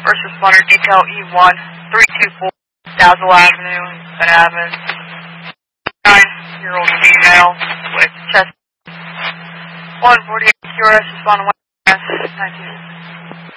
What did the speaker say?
First responder detail E1, 324 Dazzle Avenue, Van Evans. 9-year-old female with chest. 148 QRS responding 19.